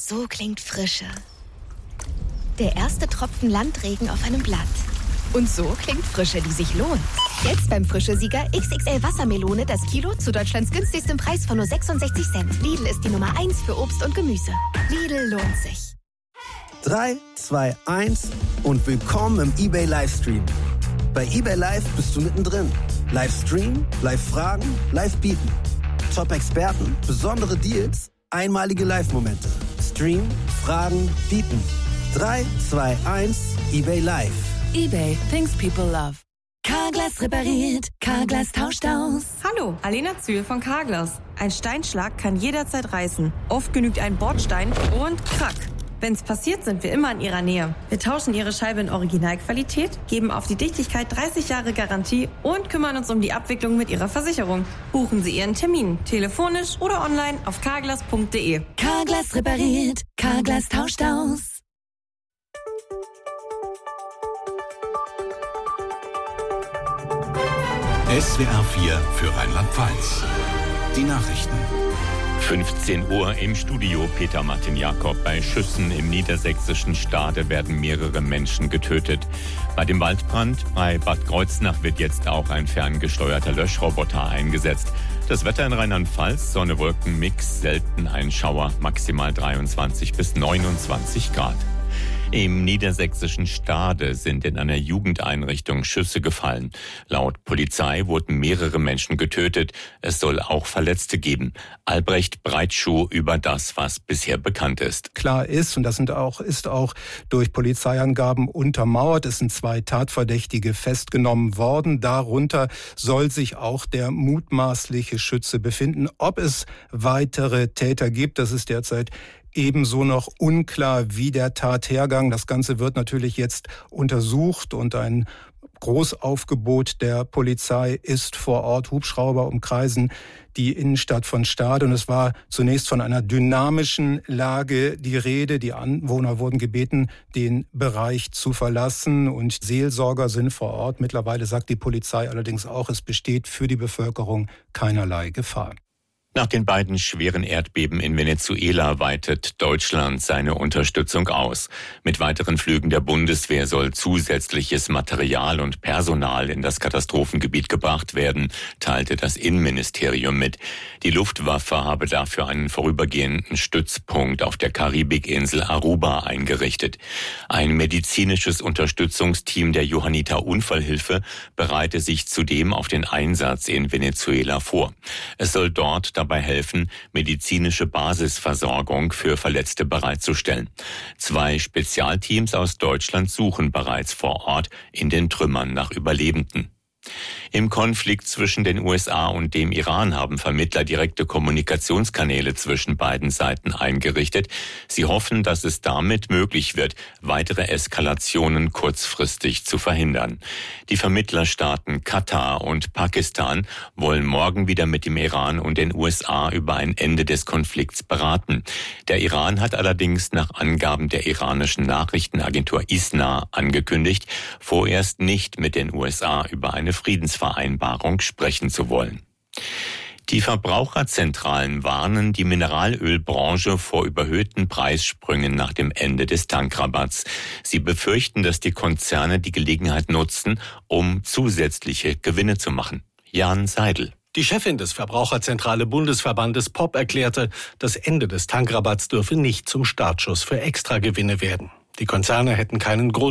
So klingt Frische. Der erste Tropfen Landregen auf einem Blatt. Und so klingt Frische, die sich lohnt. Jetzt beim Frische-Sieger XXL Wassermelone das Kilo zu Deutschlands günstigstem Preis von nur 66 Cent. Lidl ist die Nummer 1 für Obst und Gemüse. Lidl lohnt sich. 3, 2, 1 und willkommen im eBay Livestream. Bei eBay Live bist du mittendrin. Livestream, Live-Fragen, Live-Bieten. Top-Experten, besondere Deals, einmalige Live-Momente. Stream, Fragen, Bieten. 3, 2, 1, eBay Live. eBay, things people love. Carglass repariert, Carglass tauscht aus. Hallo, Alena Zühl von Carglass. Ein Steinschlag kann jederzeit reißen. Oft genügt ein Bordstein und krack. Wenn's passiert, sind wir immer in Ihrer Nähe. Wir tauschen Ihre Scheibe in Originalqualität, geben auf die Dichtigkeit 30 Jahre Garantie und kümmern uns um die Abwicklung mit Ihrer Versicherung. Buchen Sie Ihren Termin, telefonisch oder online auf carglass.de. Carglass repariert, Carglass tauscht aus. SWR 4 für Rheinland-Pfalz. Die Nachrichten. 15 Uhr im Studio Peter Martin Jakob. Bei Schüssen im niedersächsischen Stade werden mehrere Menschen getötet. Bei dem Waldbrand bei Bad Kreuznach wird jetzt auch ein ferngesteuerter Löschroboter eingesetzt. Das Wetter in Rheinland-Pfalz, Sonne, Wolken, Mix, selten ein Schauer, maximal 23 bis 29 Grad. Im niedersächsischen Stade sind in einer Jugendeinrichtung Schüsse gefallen. Laut Polizei wurden mehrere Menschen getötet. Es soll auch Verletzte geben. Albrecht Breitschuh über das, was bisher bekannt ist. Klar ist, und das ist auch durch Polizeiangaben untermauert, es sind 2 Tatverdächtige festgenommen worden. Darunter soll sich auch der mutmaßliche Schütze befinden. Ob es weitere Täter gibt, das ist derzeit ebenso noch unklar wie der Tathergang. Das Ganze wird natürlich jetzt untersucht und ein Großaufgebot der Polizei ist vor Ort. Hubschrauber umkreisen die Innenstadt von Stade und es war zunächst von einer dynamischen Lage die Rede. Die Anwohner wurden gebeten, den Bereich zu verlassen und Seelsorger sind vor Ort. Mittlerweile sagt die Polizei allerdings auch, es besteht für die Bevölkerung keinerlei Gefahr. Nach den beiden schweren Erdbeben in Venezuela weitet Deutschland seine Unterstützung aus. Mit weiteren Flügen der Bundeswehr soll zusätzliches Material und Personal in das Katastrophengebiet gebracht werden, teilte das Innenministerium mit. Die Luftwaffe habe dafür einen vorübergehenden Stützpunkt auf der Karibikinsel Aruba eingerichtet. Ein medizinisches Unterstützungsteam der Johanniter Unfallhilfe bereite sich zudem auf den Einsatz in Venezuela vor. Es soll dort dabei helfen, medizinische Basisversorgung für Verletzte bereitzustellen. 2 Spezialteams aus Deutschland suchen bereits vor Ort in den Trümmern nach Überlebenden. Im Konflikt zwischen den USA und dem Iran haben Vermittler direkte Kommunikationskanäle zwischen beiden Seiten eingerichtet. Sie hoffen, dass es damit möglich wird, weitere Eskalationen kurzfristig zu verhindern. Die Vermittlerstaaten Katar und Pakistan wollen morgen wieder mit dem Iran und den USA über ein Ende des Konflikts beraten. Der Iran hat allerdings nach Angaben der iranischen Nachrichtenagentur ISNA angekündigt, vorerst nicht mit den USA über eine Friedensvereinbarung sprechen zu wollen. Die Verbraucherzentralen warnen die Mineralölbranche vor überhöhten Preissprüngen nach dem Ende des Tankrabatts. Sie befürchten, dass die Konzerne die Gelegenheit nutzen, um zusätzliche Gewinne zu machen. Jan Seidel. Die Chefin des Verbraucherzentrale Bundesverbandes POP erklärte, das Ende des Tankrabatts dürfe nicht zum Startschuss für Extragewinne werden. Die Konzerne hätten keinen Grund,